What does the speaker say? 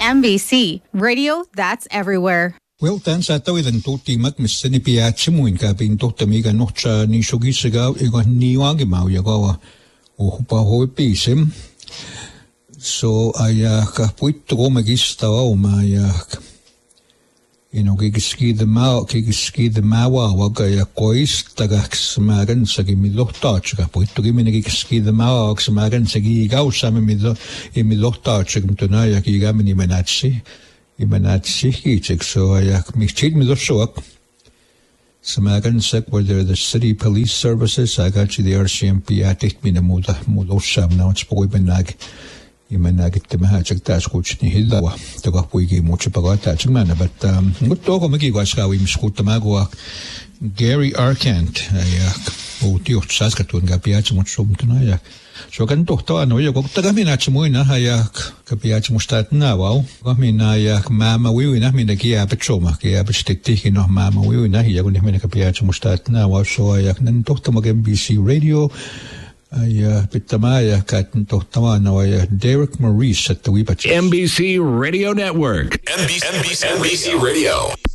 NBC Radio that's everywhere. Well, dan sa tawidan tutimak misani piatsimuin ka bin tohtamiga nocha ni shogisiga ego niwagi mau yaga o hupa hoi pisim. So ka puito magista o kikiski the mawa waga ya kois taga smagan sa gimilohta ka puito gimini kikiski the mawa smagan sa gigaw sa milohta chigmtuna ya kigamini manatsi imanatsi kichik so michid miloshok smagan sa whether the city police services I got you the RCMP atit minamuda mulosham now it's boy benag imanagit mahachag tas kuchni hilawa taga puigi mucho pagata chingmana but gutto ko magiwaska wi miskuta magwa Gary Arcant utio saskatun gapiach mucho mtuna so kan tohto ano yo taga minachmuina hayak kapiach mustat na wow kamina yak mama wi na minagia pechoma kia bestikti no mama wi na hiya kun mina kapiach mustat na wow so yak nan tohto mag NBC Radio Pitamaya Katin Tohtamana Derek Maurice at the Wibach NBC Radio Network. NBC Radio.